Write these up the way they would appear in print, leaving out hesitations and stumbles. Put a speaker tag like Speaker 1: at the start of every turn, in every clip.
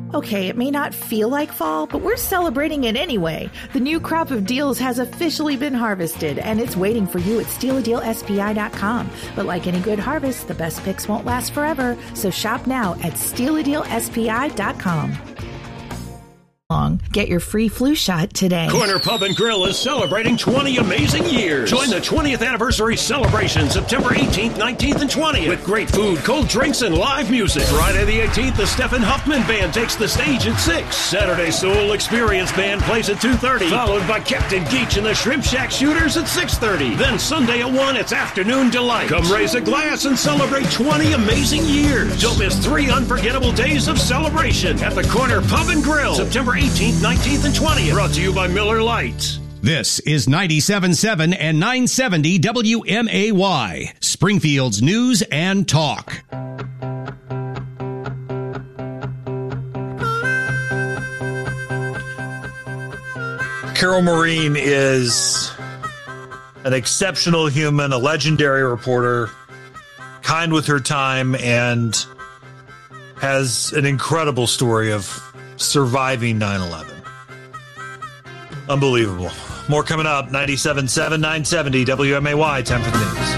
Speaker 1: Okay, it may not feel like fall, but we're celebrating it anyway. The new crop of deals has officially been harvested, and it's waiting for you at stealadealspi.com. But like any good harvest, the best picks won't last forever, so shop now at stealadealspi.com. Get your free flu shot today.
Speaker 2: Corner Pub and Grill is celebrating 20 amazing years. Join the 20th anniversary celebration September 18th, 19th, and 20th with great food, cold drinks, and live music. Friday the 18th, the Stephen Huffman Band takes the stage at 6. Saturday, Soul Experience Band plays at 2:30, followed by Captain Geach and the Shrimp Shack Shooters at 6:30. Then Sunday at 1, it's Afternoon Delight. Come raise a glass and celebrate 20 amazing years. Don't miss 3 unforgettable days of celebration at the Corner Pub and Grill, September 18th, 19th, and 20th. Brought to you by Miller Lite.
Speaker 3: This is 97.7 and 970 WMAY, Springfield's News and Talk.
Speaker 4: Carol Maureen is an exceptional human, a legendary reporter, kind with her time, and has an incredible story of surviving 9/11. Unbelievable. More coming up. 97.7, 970 WMAY. Time for the news.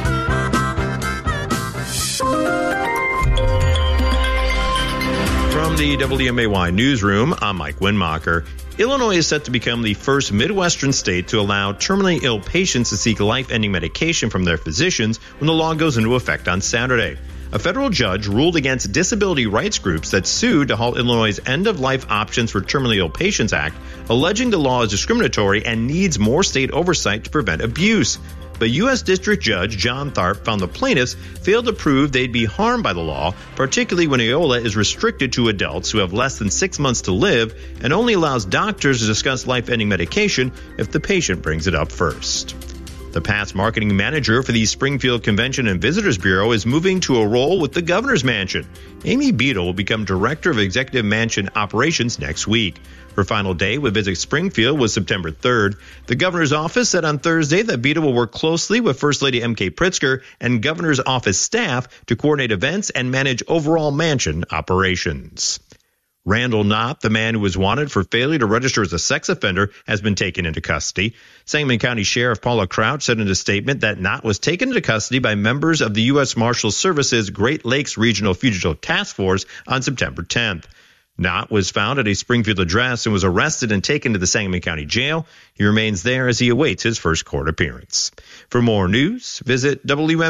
Speaker 5: From the WMAY newsroom, I'm Mike Winmacher. Illinois is set to become the first Midwestern state to allow terminally ill patients to seek life-ending medication from their physicians when the law goes into effect on Saturday. A federal judge ruled against disability rights groups that sued to halt Illinois' End-of-Life Options for Terminally Ill Patients Act, alleging the law is discriminatory and needs more state oversight to prevent abuse. But U.S. District Judge John Tharp found the plaintiffs failed to prove they'd be harmed by the law, particularly when EOLA is restricted to adults who have less than 6 months to live and only allows doctors to discuss life-ending medication if the patient brings it up first. The past marketing manager for the Springfield Convention and Visitors Bureau is moving to a role with the Governor's Mansion. Amy Beadle will become Director of Executive Mansion Operations next week. Her final day with Visit Springfield was September 3rd. The Governor's Office said on Thursday that Beadle will work closely with First Lady M.K. Pritzker and Governor's Office staff to coordinate events and manage overall mansion operations. Randall Knott, the man who was wanted for failure to register as a sex offender, has been taken into custody. Sangamon County Sheriff Paula Crouch said in a statement that Knott was taken into custody by members of the U.S. Marshals Service's Great Lakes Regional Fugitive Task Force on September 10th. Knott was found at a Springfield address and was arrested and taken to the Sangamon County Jail. He remains there as he awaits his first court appearance. For more news, visit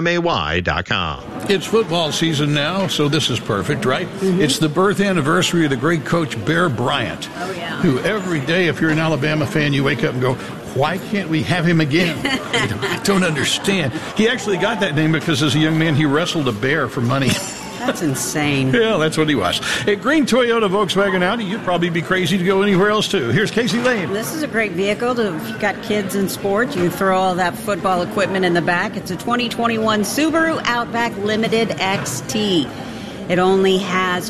Speaker 5: WMAY.com.
Speaker 6: It's football season now, so this is perfect, right? Mm-hmm. It's the birth anniversary of the great coach Bear Bryant, who every day, if you're an Alabama fan, you wake up and go, why can't we have him again? I don't understand. He actually got that name because as a young man, he wrestled a bear for money.
Speaker 7: That's insane.
Speaker 6: Yeah, that's what he was. At Green Toyota Volkswagen Audi, you'd probably be crazy to go anywhere else, too. Here's Casey Lane.
Speaker 7: This is a great vehicle. If you've got kids in sports, you throw all that football equipment in the back. It's a 2021 Subaru Outback Limited XT. It only has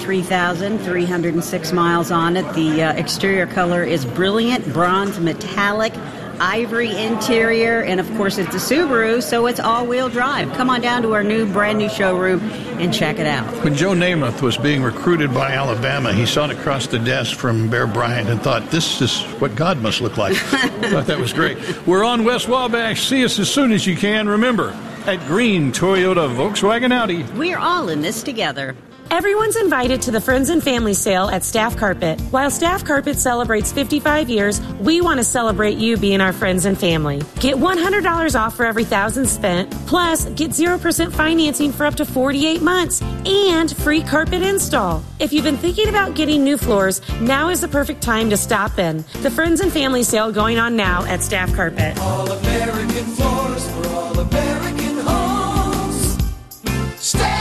Speaker 7: 43,306 miles on it. The exterior color is brilliant bronze metallic, ivory interior, and of course it's a Subaru, so it's all-wheel drive. Come on down to our brand new showroom and check it out.
Speaker 6: When Joe Namath was being recruited by Alabama, he saw it across the desk from Bear Bryant and thought, this is what God must look like. I thought that was great. We're on West Wabash. See us as soon as you can. Remember, at Green Toyota Volkswagen Audi,
Speaker 7: we're all in this together.
Speaker 8: Everyone's invited to the Friends and Family Sale at Staff Carpet. While Staff Carpet celebrates 55 years, we want to celebrate you being our friends and family. Get $100 off for every $1,000 spent, plus get 0% financing for up to 48 months, and free carpet install. If you've been thinking about getting new floors, now is the perfect time to stop in. The Friends and Family Sale going on now at Staff Carpet.
Speaker 9: All American floors for all American homes. Staff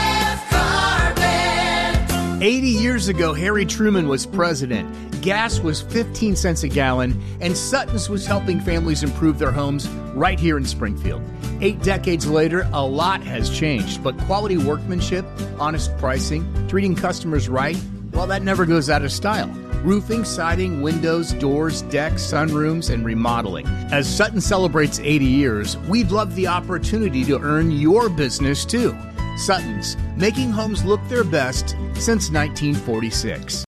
Speaker 10: 80 years ago, Harry Truman was president. Gas was 15 cents a gallon, and Sutton's was helping families improve their homes right here in Springfield. 8 decades later, a lot has changed, but quality workmanship, honest pricing, treating customers right, well, that never goes out of style. Roofing, siding, windows, doors, decks, sunrooms, and remodeling. As Sutton celebrates 80 years, we'd love the opportunity to earn your business, too. Sutton's, making homes look their best since 1946.